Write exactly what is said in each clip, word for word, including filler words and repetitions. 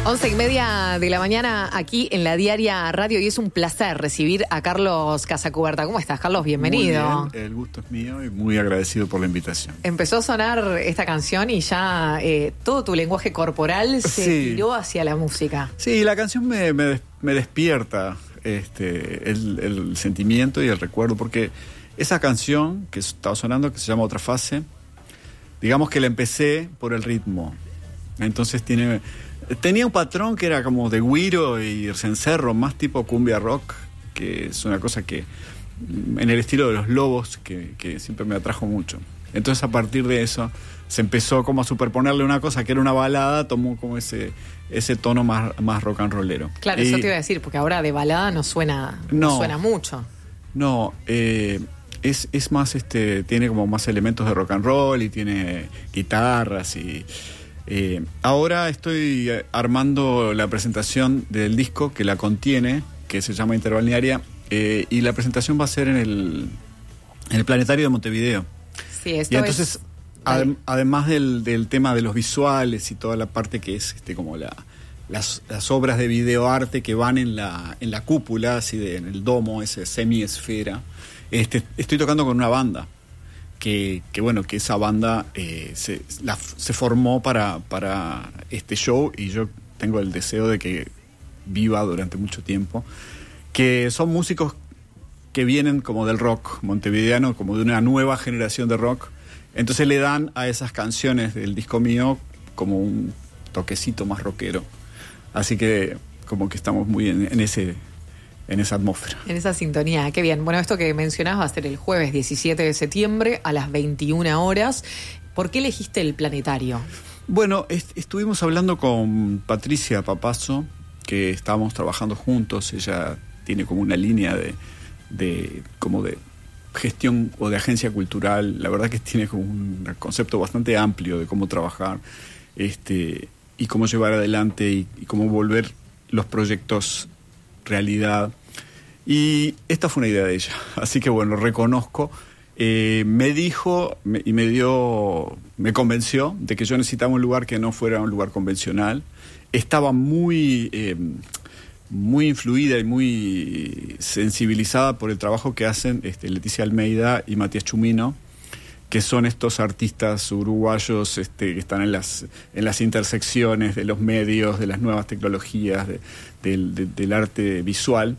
Once y media de la mañana aquí en la Diaria Radio y es un placer recibir a Carlos Casacuberta. ¿Cómo estás, Carlos? Bienvenido. Muy bien, el gusto es mío y muy agradecido por la invitación. Empezó a sonar esta canción y ya eh, todo tu lenguaje corporal se sí. tiró hacia la música. Sí, la canción me, me, me despierta este, el, el sentimiento y el recuerdo, porque esa canción que estaba sonando, que se llama Otra Fase, digamos que la empecé por el ritmo. Entonces tiene... Tenía un patrón que era como de güiro y cencerro, más tipo cumbia rock, que es una cosa que en el estilo de Los Lobos, que, que siempre me atrajo mucho. Entonces a partir de eso se empezó como a superponerle una cosa que era una balada, tomó como ese, ese tono más, más rock and rollero. Claro, y, eso te iba a decir, porque ahora de balada no suena, no, no suena mucho. No, eh, es, es más, este, tiene como más elementos de rock and roll y tiene guitarras y... Eh, ahora estoy armando la presentación del disco que la contiene, que se llama Interbalnearia, eh, y la presentación va a ser en el, en el Planetario de Montevideo. Sí, esto y entonces, es... adem, además del, del tema de los visuales y toda la parte que es este como la, las, las obras de videoarte que van en la, en la cúpula, así de, en el domo, ese semi-esfera, este, estoy tocando con una banda. Que, que bueno, que esa banda eh, se, la, se formó para, para este show y yo tengo el deseo de que viva durante mucho tiempo, que son músicos que vienen como del rock montevideano, como de una nueva generación de rock, entonces le dan a esas canciones del disco mío como un toquecito más rockero, así que como que estamos muy en, en ese... en esa atmósfera. En esa sintonía, qué bien. Bueno, esto que mencionás va a ser el jueves diecisiete de septiembre a las veintiuna horas. ¿Por qué elegiste el Planetario? Bueno, est- estuvimos hablando con Patricia Papazo, que estábamos trabajando juntos. Ella tiene como una línea de, de como de gestión o de agencia cultural. La verdad que tiene como un concepto bastante amplio de cómo trabajar este, y cómo llevar adelante y, y cómo volver los proyectos realidad, y esta fue una idea de ella, así que bueno, reconozco, eh, me dijo me, y me dio, me convenció de que yo necesitaba un lugar que no fuera un lugar convencional. Estaba muy eh, muy influida y muy sensibilizada por el trabajo que hacen este, Leticia Almeida y Matías Chumino, que son estos artistas uruguayos este, que están en las, en las intersecciones de los medios, de las nuevas tecnologías, de, del, de, del arte visual.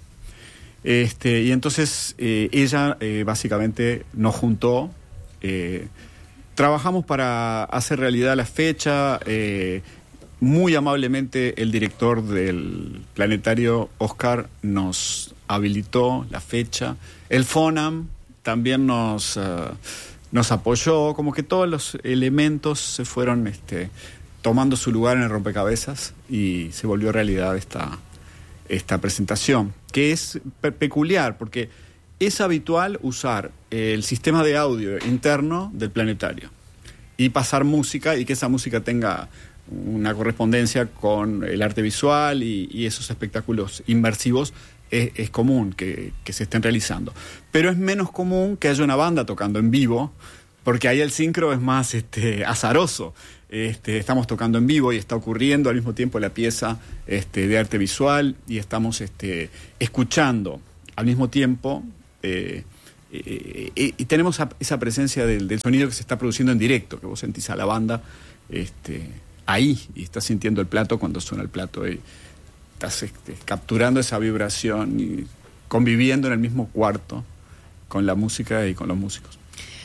Este, y entonces eh, ella eh, básicamente nos juntó, eh, trabajamos para hacer realidad la fecha, eh, muy amablemente el director del Planetario, Oscar, nos habilitó la fecha, el FONAM también nos... Uh, nos apoyó, como que todos los elementos se fueron este, tomando su lugar en el rompecabezas y se volvió realidad esta, esta presentación, que es pe- peculiar porque es habitual usar el sistema de audio interno del Planetario y pasar música y que esa música tenga una correspondencia con el arte visual y, y esos espectáculos inmersivos. Es, es común que, que se estén realizando, pero es menos común que haya una banda tocando en vivo, porque ahí el sincro es más este, azaroso. Este, estamos tocando en vivo y está ocurriendo al mismo tiempo la pieza este, de arte visual y estamos este, escuchando al mismo tiempo eh, eh, eh, y tenemos esa presencia del, del sonido que se está produciendo en directo, que vos sentís a la banda este, ahí y estás sintiendo el plato cuando suena el plato y estás este, capturando esa vibración y conviviendo en el mismo cuarto con la música y con los músicos.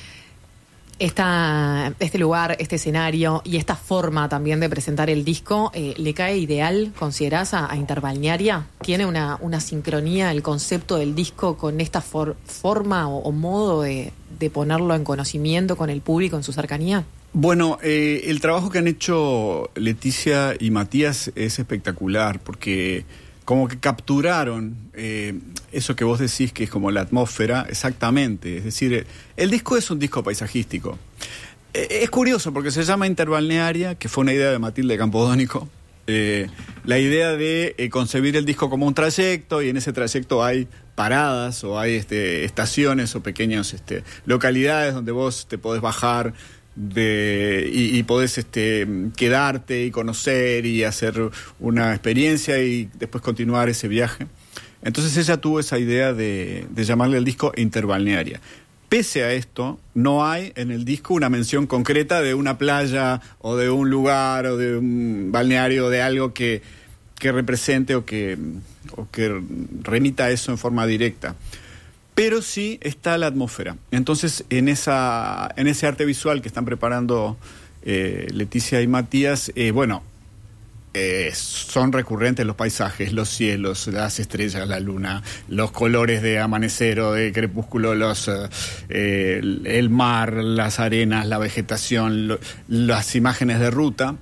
Esta, este lugar, este escenario y esta forma también de presentar el disco, eh, ¿le cae ideal, considerás, a, a Interbalnearia? ¿Tiene una, una sincronía el concepto del disco con esta for, forma o, o modo de, de ponerlo en conocimiento con el público en su cercanía? Bueno, eh, el trabajo que han hecho Leticia y Matías es espectacular porque como que capturaron eh, eso que vos decís que es como la atmósfera, exactamente. Es decir, el disco es un disco paisajístico. Eh, es curioso porque se llama Interbalnearia, que fue una idea de Matilde Campodónico. Eh, la idea de eh, concebir el disco como un trayecto y en ese trayecto hay paradas o hay este, estaciones o pequeñas este, localidades donde vos te podés bajar de y, y podés este, quedarte y conocer y hacer una experiencia y después continuar ese viaje. Entonces ella tuvo esa idea de, de llamarle al disco Interbalnearia. Pese a esto, no hay en el disco una mención concreta de una playa o de un lugar o de un balneario o de algo que, que represente o que, o que remita a eso en forma directa. Pero sí está la atmósfera. Entonces, en esa en ese arte visual que están preparando eh, Leticia y Matías, eh, bueno, eh, son recurrentes los paisajes, los cielos, las estrellas, la luna, los colores de amanecer o de crepúsculo, los eh, el, el mar, las arenas, la vegetación, lo, las imágenes de ruta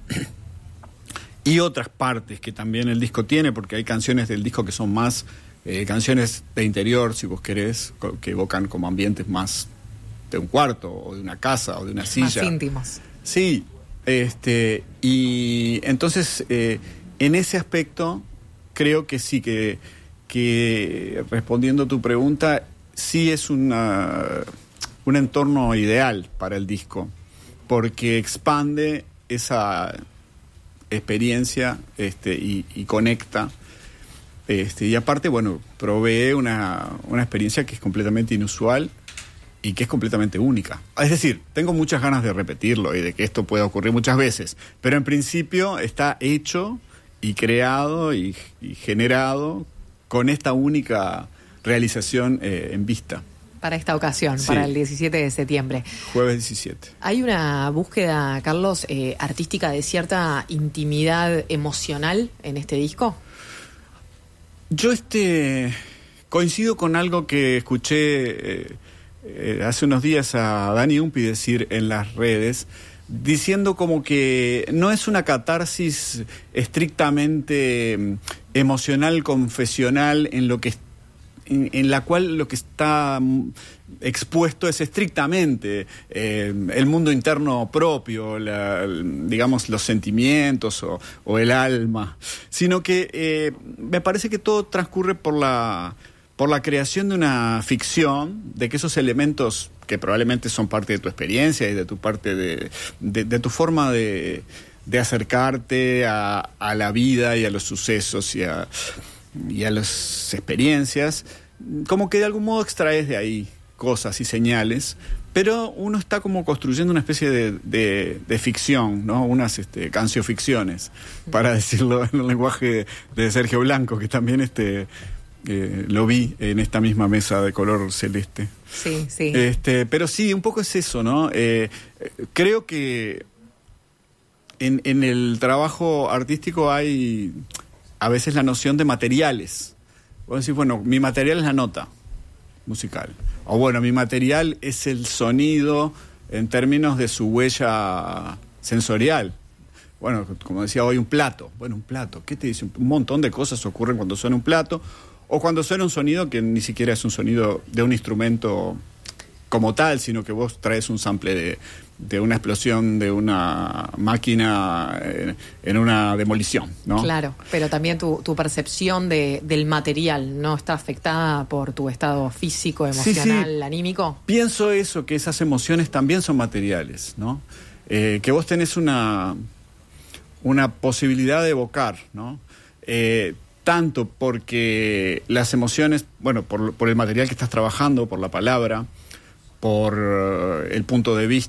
y otras partes que también el disco tiene, porque hay canciones del disco que son más Eh, canciones de interior, si vos querés, que evocan como ambientes más de un cuarto o de una casa o de una silla. Más íntimos. Sí, este, y entonces eh, en ese aspecto creo que sí, que, que respondiendo a tu pregunta, sí es una, un entorno ideal para el disco, porque expande esa experiencia este, y, y conecta. Este, y aparte, bueno, provee una, una experiencia que es completamente inusual y que es completamente única. Es decir, tengo muchas ganas de repetirlo y de que esto pueda ocurrir muchas veces, pero en principio está hecho y creado y, y generado con esta única realización eh, en vista. Para esta ocasión, sí. Para el diecisiete de septiembre. Jueves diecisiete. ¿Hay una búsqueda, Carlos, eh, artística de cierta intimidad emocional en este disco? Yo este coincido con algo que escuché eh, eh, hace unos días a Dani Umpi decir en las redes, diciendo como que no es una catarsis estrictamente eh, emocional, confesional, en lo que en, en la cual lo que está expuesto es estrictamente eh, el mundo interno propio, la, digamos los sentimientos o, o el alma, sino que eh, me parece que todo transcurre por la por la creación de una ficción, de que esos elementos que probablemente son parte de tu experiencia y de tu parte de, de, de tu forma de, de acercarte a, a la vida y a los sucesos y a, y a las experiencias, como que de algún modo extraes de ahí cosas y señales, pero uno está como construyendo una especie de, de, de ficción, ¿no? Unas este, cancionficciones, para decirlo en el lenguaje de Sergio Blanco, que también este eh, lo vi en esta misma mesa de color celeste. Sí, sí. Este, pero sí, un poco es eso, ¿no? Eh, creo que en, en el trabajo artístico hay a veces la noción de materiales. Vos decís, bueno, mi material es la nota musical. O bueno, mi material es el sonido en términos de su huella sensorial. Bueno, como decía hoy, un plato. Bueno, un plato. ¿Qué te dice? Un montón de cosas ocurren cuando suena un plato o cuando suena un sonido que ni siquiera es un sonido de un instrumento como tal, sino que vos traes un sample de, de una explosión de una máquina en, en una demolición, ¿no? Claro, pero también tu, tu percepción de, del material no está afectada por tu estado físico, emocional, sí, sí. anímico. Pienso eso, que esas emociones también son materiales, ¿no? Eh, que vos tenés una, una posibilidad de evocar, ¿no? Eh, tanto porque las emociones, bueno, por, por el material que estás trabajando, por la palabra, por uh, el punto de vista,